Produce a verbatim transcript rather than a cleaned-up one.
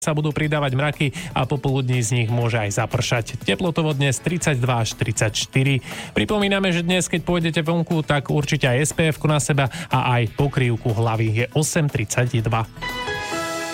sa budú pridávať mraky a popoludní z nich môže aj zapršať. Teplotovo dnes tridsaťdva až tridsaťštyri. Pripomíname, že dnes, keď pôjdete vonku, tak určite aj es pé efku na seba a aj pokrývku hlavy je osem tridsaťdva.